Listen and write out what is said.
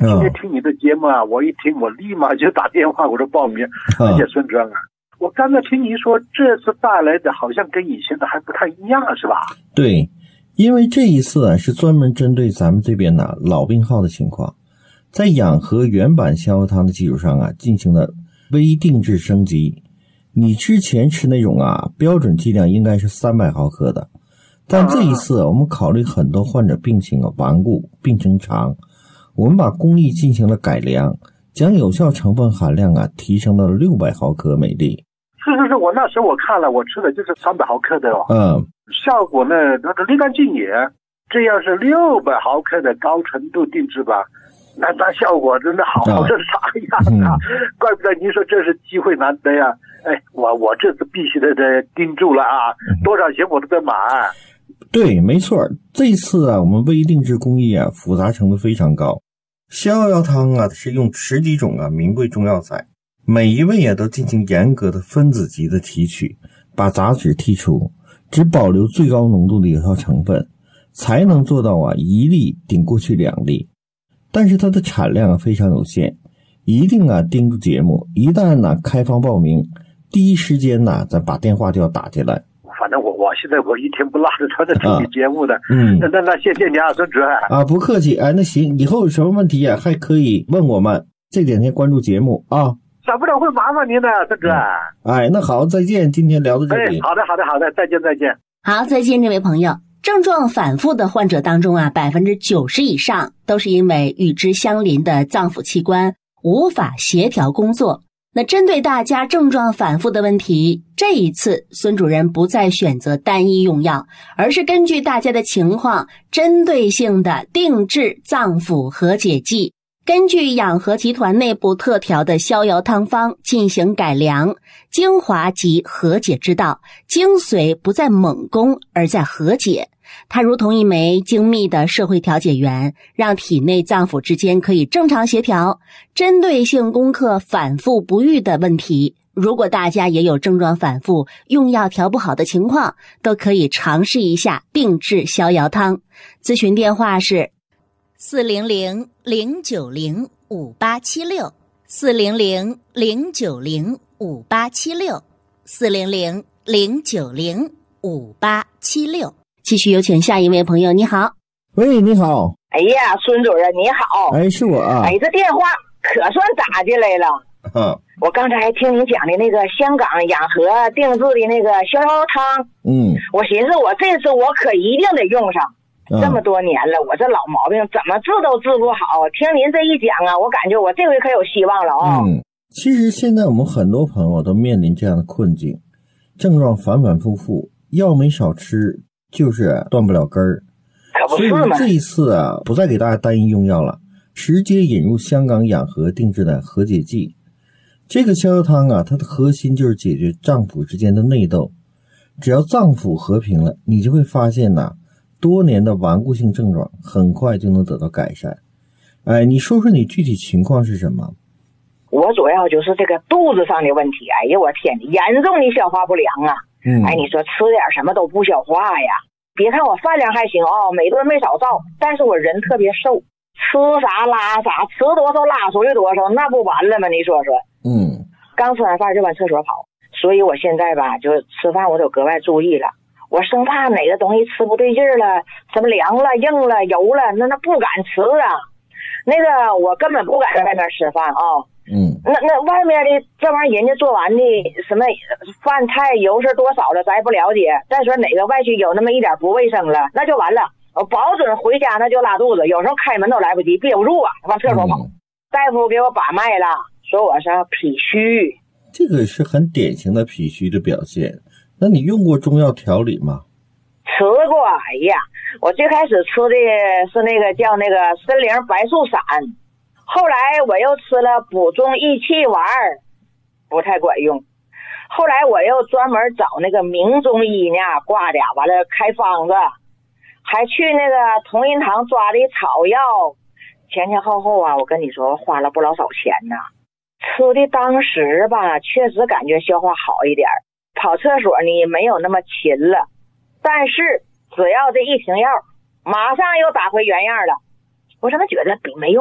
今天听你的节目啊，我一听我立马就打电话我说报名。而且孙主任啊，我刚才听您说这次带来的好像跟以前的还不太一样是吧？ 对，因为这一次啊是专门针对咱们这边的老病号的情况，在养和原版逍遥汤的基础上啊进行了微定制升级。你之前吃那种啊标准剂量应该是300毫克的，但这一次我们考虑很多患者病情顽固，病程长，我们把工艺进行了改良，将有效成分含量啊提升到了600毫克每粒。 是，我那时候我看了，我吃的就是300毫克的效果呢那个立竿见影。这要是600毫克的高纯度定制吧，那效果真的好是啥样啊？怪不得您说这是机会难得呀！哎，我这次必须得盯住了啊，多少钱我都得买。 对，没错，这次啊我们微定制工艺啊复杂程度非常高。逍遥汤啊是用10几种啊名贵中药材，每一味啊都进行严格的分子级的提取，把杂质剔除，只保留最高浓度的有效成分，才能做到啊1粒顶过去2粒。但是它的产量非常有限，一定啊盯住节目，一旦呢开放报名，第一时间呢咱把电话就要打进来。 反正我现在我一天不落的全在听你节目的。那谢谢你啊，孙主任啊，不客气。哎，那行，以后有什么问题啊还可以问我们，这2天关注节目啊。 少不了会麻烦您的，孙主任。 哎，那好，再见，今天聊到这里。 好的，再见。 好，再见，这位朋友。症状反复的患者当中啊，90%以上都是因为与之相邻的脏腑器官无法协调工作。那针对大家症状反复的问题，这一次孙主任不再选择单一用药，而是根据大家的情况，针对性的定制脏腑和解剂，根据养和集团内部特调的逍遥汤方进行改良，精华及和解之道，精髓不在猛攻，而在和解。它如同一枚精密的社会调解员，让体内脏腑之间可以正常协调，针对性攻克反复不愈的问题。如果大家也有症状反复、用药调不好的情况，都可以尝试一下定制逍遥汤。咨询电话是400-090-5876 400-090-5876 400-090-5876。继续有请下一位朋友，你好。 喂，你好。 哎呀，孙主任你好。 哎，是我啊。 哎，这电话可算打进来了。我刚才还听您讲的那个香港养和定制的那个逍遥汤，我寻思我这次我可一定得用上。这么多年了，我这老毛病怎么治都治不好。听您这一讲啊，我感觉我这回可有希望了啊。 其实现在我们很多朋友都面临这样的困境，症状反反复复，药没少吃，就是断不了根儿。 可不是吗？ 所以这一次啊，不再给大家单一用药了，直接引入香港养和定制的和解剂。这个逍遥汤啊，它的核心就是解决脏腑之间的内斗。只要脏腑和平了，你就会发现呐，多年的顽固性症状很快就能得到改善。哎，你说说你具体情况是什么？ 我主要就是这个肚子上的问题。哎呀，我天，严重的消化不良啊！哎，你说吃点什么都不消化呀。别看我饭量还行每顿没少造，但是我人特别瘦，吃啥拉啥，吃多少拉出去多少，那不完了吗？你说说。刚吃完饭就往厕所跑，所以我现在吧，就吃饭我都格外注意了。我生怕哪个东西吃不对劲了，什么凉了、硬了、油了，那不敢吃啊。那个我根本不敢在外面吃饭啊。那外面的这玩意儿人家做完的什么饭菜油是多少了咱也不了解，再说哪个外区有那么一点不卫生了，那就完了，我保准回家那就拉肚子，有时候开门都来不及，憋不住啊，往厕所跑。大夫给我把脉了，说我是脾虚。 这个是很典型的脾虚的表现。那你用过中药调理吗？ 吃过。哎呀，我最开始吃的是那个叫那个参苓白术散，后来我又吃了补中益气丸，不太管用。后来我又专门找那个名中医呢挂的，完了开方子，还去那个同仁堂抓的草药，前前后后啊，我跟你说花了不老少钱呢。吃的当时吧，确实感觉消化好一点，跑厕所呢没有那么勤了，但是只要这一停药，马上又打回原样了。我怎么觉得比没用